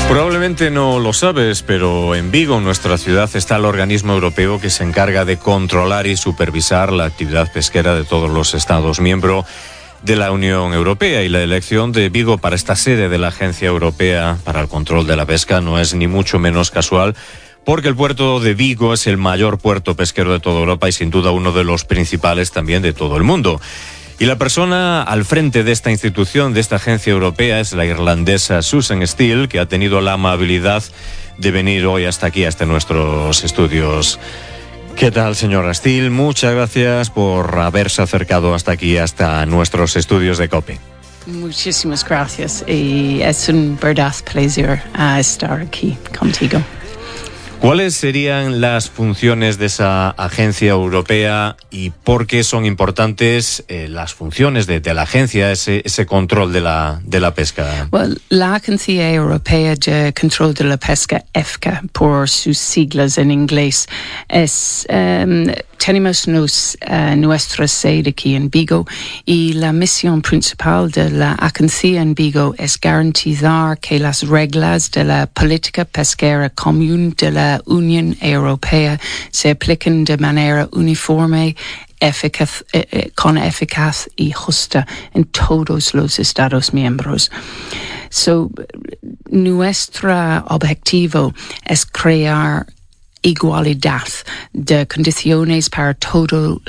Probablemente no lo sabes, pero en Vigo, en nuestra ciudad, está el organismo europeo que se encarga de controlar y supervisar la actividad pesquera de todos los Estados miembros de la Unión Europea, y la elección de Vigo para esta sede de la Agencia Europea para el Control de la Pesca no es ni mucho menos casual, porque el puerto de Vigo es el mayor puerto pesquero de toda Europa y sin duda uno de los principales también de todo el mundo. Y la persona al frente de esta institución, de esta agencia europea, es la irlandesa Susan Steele, que ha tenido la amabilidad de venir hoy hasta aquí, hasta nuestros estudios. ¿Qué tal, señora Steele? Muchas gracias por haberse acercado hasta aquí, hasta nuestros estudios de COPE. Muchísimas gracias y es un verdad placer estar aquí contigo. ¿Cuáles serían las funciones de esa agencia europea y por qué son importantes las funciones de la agencia, ese control de la pesca? Well, la Agencia Europea de Control de la Pesca, EFCA, por sus siglas en inglés, tenemos nuestra sede aquí en Vigo y la misión principal de la agencia en Vigo es garantizar que las reglas de la política pesquera común de la Unión Europea se apliquen de manera uniforme, con eficaz y justa en todos los Estados miembros. Nuestro objetivo es crear igualdad de condiciones para todos